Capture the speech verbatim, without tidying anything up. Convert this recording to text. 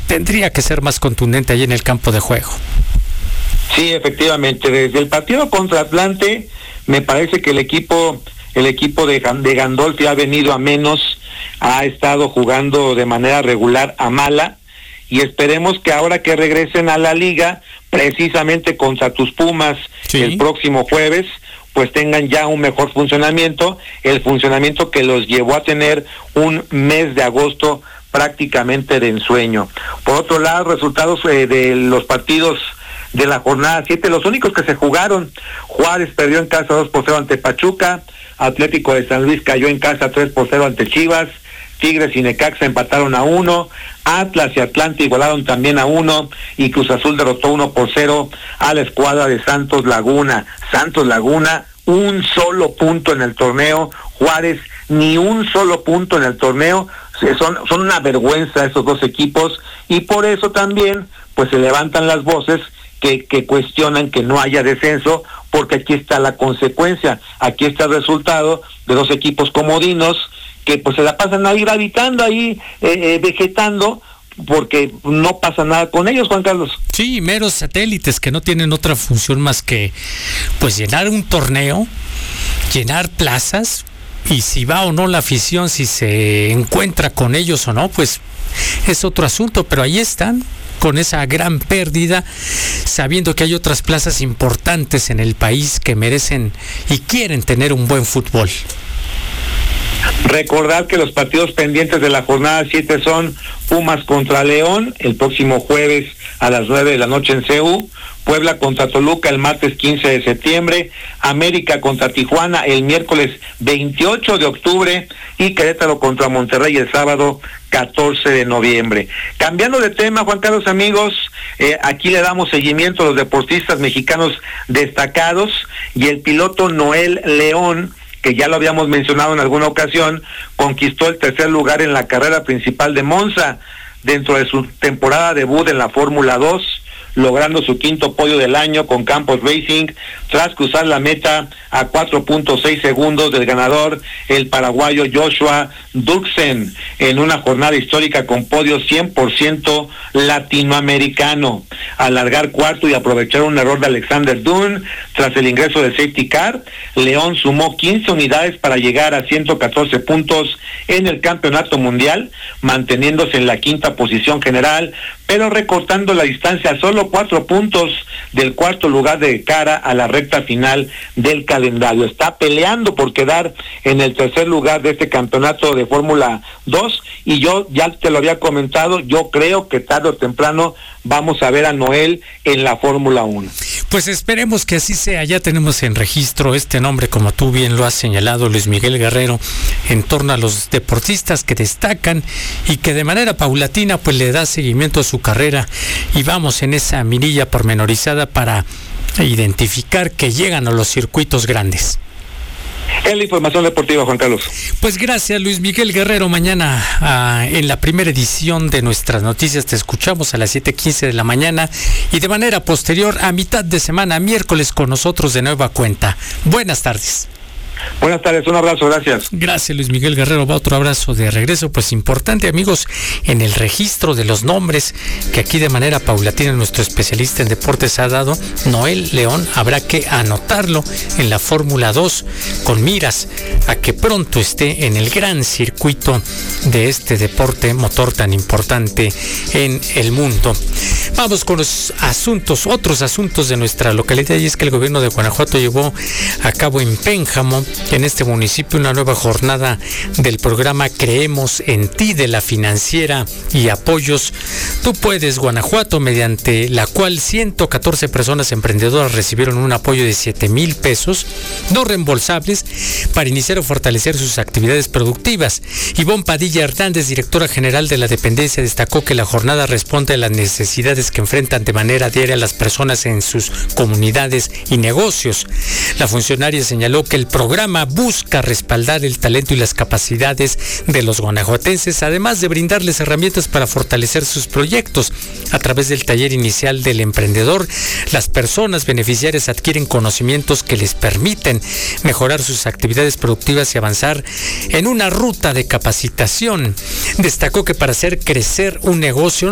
tendría que ser más contundente ahí en el campo de juego. Sí, efectivamente, desde el partido contra Atlante, me parece que el equipo, el equipo de, de Gandolfi ha venido a menos, ha estado jugando de manera regular a mala, y esperemos que ahora que regresen a la liga, precisamente contra tus Pumas, sí, el próximo jueves, pues tengan ya un mejor funcionamiento, el funcionamiento que los llevó a tener un mes de agosto prácticamente de ensueño. Por otro lado, resultados eh, de los partidos de la jornada siete, los únicos que se jugaron: Juárez perdió en casa dos por cero ante Pachuca, Atlético de San Luis cayó en casa tres por cero ante Chivas, Tigres y Necaxa empataron a uno, Atlas y Atlante igualaron también a uno, y Cruz Azul derrotó uno por cero a la escuadra de Santos Laguna. Santos Laguna, un solo punto en el torneo. Juárez, ni un solo punto en el torneo. Son, son una vergüenza esos dos equipos, y por eso también pues se levantan las voces que, que cuestionan que no haya descenso, porque aquí está la consecuencia, aquí está el resultado de dos equipos comodinos que pues se la pasan ahí gravitando, ahí eh, eh, vegetando, porque no pasa nada con ellos, Juan Carlos. Sí, meros satélites que no tienen otra función más que pues llenar un torneo, llenar plazas, y si va o no la afición, si se encuentra con ellos o no, pues es otro asunto, pero ahí están, con esa gran pérdida, sabiendo que hay otras plazas importantes en el país que merecen y quieren tener un buen fútbol. Recordar que los partidos pendientes de la jornada siete son Pumas contra León el próximo jueves a las nueve de la noche en C U, Puebla contra Toluca el martes quince de septiembre, América contra Tijuana el miércoles veintiocho de octubre y Querétaro contra Monterrey el sábado catorce de noviembre. Cambiando de tema, Juan Carlos, amigos, eh, aquí le damos seguimiento a los deportistas mexicanos destacados, y el piloto Noel León, que ya lo habíamos mencionado en alguna ocasión, conquistó el tercer lugar en la carrera principal de Monza dentro de su temporada debut en la Fórmula dos, logrando su quinto podio del año con Campos Racing, tras cruzar la meta a cuatro punto seis segundos del ganador, el paraguayo Joshua Duxen, en una jornada histórica con podio cien por ciento latinoamericano. Al largar cuarto y aprovechar un error de Alexander Dunn tras el ingreso del safety car, León sumó quince unidades para llegar a ciento catorce puntos en el campeonato mundial, manteniéndose en la quinta posición general, pero recortando la distancia a solo cuatro puntos del cuarto lugar de cara a la recta final del calendario. Está peleando por quedar en el tercer lugar de este campeonato de Fórmula dos, y yo ya te lo había comentado, yo creo que tarde o temprano vamos a ver a Noel en la Fórmula uno. Pues esperemos que así sea. Ya tenemos en registro este nombre, como tú bien lo has señalado, Luis Miguel Guerrero, en torno a los deportistas que destacan y que de manera paulatina pues le da seguimiento a su carrera, y vamos en esa mirilla pormenorizada para identificar que llegan a los circuitos grandes. Es la información deportiva, Juan Carlos. Pues gracias, Luis Miguel Guerrero. Mañana ah, en la primera edición de Nuestras Noticias te escuchamos a las siete quince de la mañana, y de manera posterior a mitad de semana, miércoles, con nosotros de nueva cuenta. Buenas tardes. Buenas tardes, un abrazo, gracias. Gracias, Luis Miguel Guerrero. Va otro abrazo de regreso. Pues importante, amigos, en el registro de los nombres que aquí de manera paulatina nuestro especialista en deportes ha dado, Noel León, habrá que anotarlo en la Fórmula dos con miras a que pronto esté en el gran circuito de este deporte motor tan importante en el mundo. Vamos con los asuntos, otros asuntos de nuestra localidad, y es que el gobierno de Guanajuato llevó a cabo en Pénjamo, en este municipio, una nueva jornada del programa Creemos en Ti de la Financiera y Apoyos Tú Puedes Guanajuato, mediante la cual ciento catorce personas emprendedoras recibieron un apoyo de siete mil pesos, no reembolsables, para iniciar o fortalecer sus actividades productivas. Ivonne Padilla Hernández, directora general de la dependencia, destacó que la jornada responde a las necesidades que enfrentan de manera diaria las personas en sus comunidades y negocios. La funcionaria señaló que el programa busca respaldar el talento y las capacidades de los guanajuatenses, además de brindarles herramientas para fortalecer sus proyectos. A través del taller inicial del emprendedor, las personas beneficiarias adquieren conocimientos que les permiten mejorar sus actividades productivas y avanzar en una ruta de capacitación. Destacó que para hacer crecer un negocio